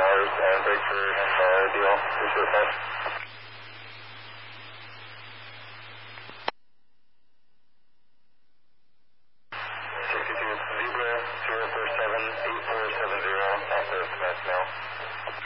Mars and break for deal. Appreciate that. Zebra 0478470 off of Mass now.